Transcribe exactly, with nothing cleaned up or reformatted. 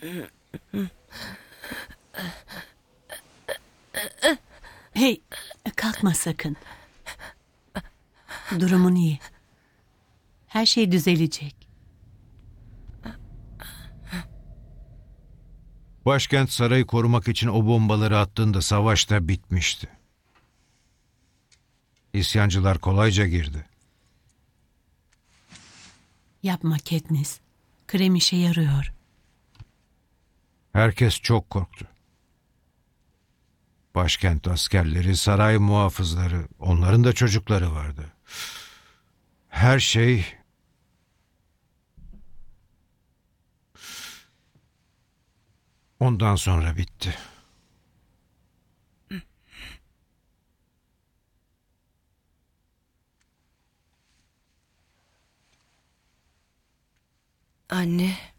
Hey, kalkma sakın. Durumun iyi. Her şey düzelecek. Başkent sarayı korumak için o bombaları attığında savaş da bitmişti. İsyancılar kolayca girdi. Yapma Katniss. Krem işe yarıyor. Herkes çok korktu. Başkent askerleri, saray muhafızları, onların da çocukları vardı. Her şey... Ondan sonra bitti. Anne.